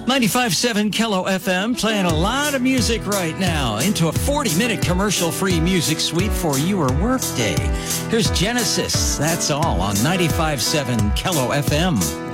95.7 Kello FM, playing a lot of music right now into a 40-minute commercial-free music suite for your workday. Here's Genesis, That's All, on 95.7 Kello FM.